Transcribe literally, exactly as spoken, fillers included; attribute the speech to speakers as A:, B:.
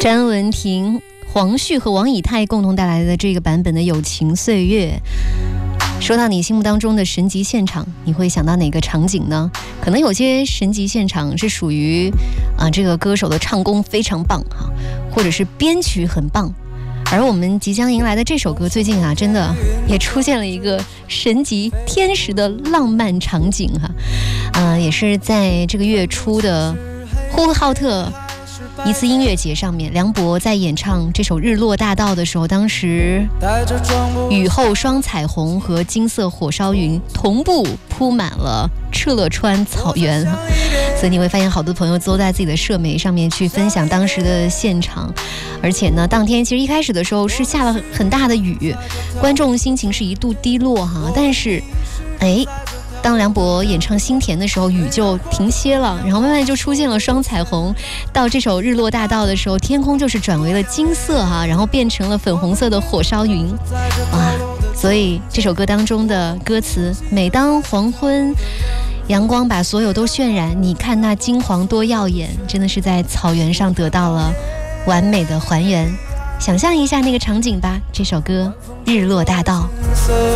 A: 詹雯婷、黄旭和王以太共同带来的这个版本的《友情岁月》。说到你心目当中的神级现场，你会想到哪个场景呢？可能有些神级现场是属于啊、呃、这个歌手的唱功非常棒哈，或者是编曲很棒。而我们即将迎来的这首歌，最近啊真的也出现了一个神级天使的浪漫场景哈，呃也是在这个月初的呼和浩特一次音乐节上面，梁博在演唱这首《日落大道》的时候，当时雨后双彩虹和金色火烧云同步铺满了敕勒川草原，所以你会发现好多朋友都在自己的社媒上面去分享当时的现场。而且呢，当天其实一开始的时候是下了很大的雨，观众心情是一度低落哈，但是哎当梁博演唱《心田》的时候，雨就停歇了，然后慢慢就出现了双彩虹。到这首《日落大道》的时候，天空就是转为了金色哈、啊，然后变成了粉红色的火烧云，哇！所以这首歌当中的歌词，每当黄昏，阳光把所有都渲染，你看那金黄多耀眼，真的是在草原上得到了完美的还原。想象一下那个场景吧，这首歌《日落大道》。